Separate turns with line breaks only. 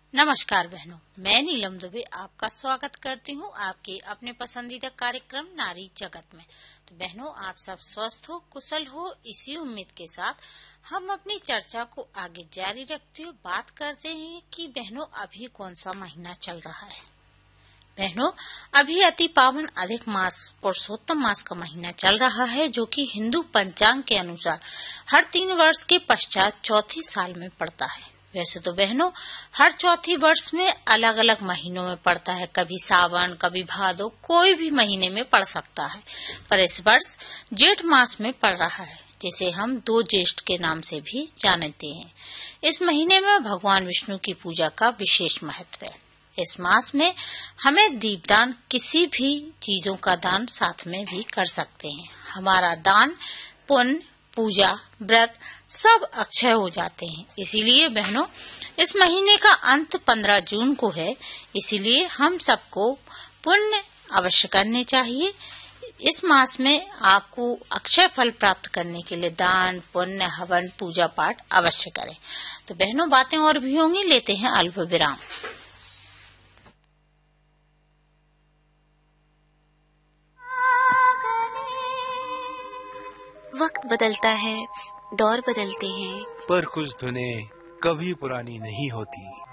नमस्कार बहनों, मैं नीलम दुबे आपका स्वागत करती हूँ आपके अपने पसंदीदा कार्यक्रम नारी जगत में। तो बहनों, आप सब स्वस्थ हो, कुशल हो, इसी उम्मीद के साथ हम अपनी चर्चा को आगे जारी रखते हुए बात करते हैं कि बहनों अभी कौन सा महीना चल रहा है। बहनों, अभी अति पावन अधिक मास पुरुषोत्तम मास का महीना चल रहा है, जो कि हिंदू पंचांग के अनुसार हर 3 वर्ष के पश्चात चौथी साल में पड़ता है। वैसे तो बहनों हर चौथी वर्ष में अलग अलग महीनों में पड़ता है, कभी सावन, कभी भादो, कोई भी महीने में पड़ सकता है, पर इस वर्ष जेठ मास में पड़ रहा है, जिसे हम 2 ज्येष्ठ के नाम से भी जानते हैं। इस महीने में भगवान विष्णु की पूजा का विशेष महत्व है। इस मास में हमें दीपदान, किसी भी चीजों का दान साथ में भी कर सकते हैं। हमारा दान, पुण्य, पूजा, व्रत सब अक्षय हो जाते हैं। इसीलिए बहनों इस महीने का अंत 15 जून को है, इसीलिए हम सबको पुण्य अवश्य करने चाहिए। इस मास में आपको अक्षय फल प्राप्त करने के लिए दान, पुण्य, हवन, पूजा पाठ अवश्य करें। तो बहनों बातें और भी होंगी, लेते हैं अल्प विराम।
वक्त बदलता है, दौर बदलते हैं,
पर कुछ धुनें कभी पुरानी नहीं होती।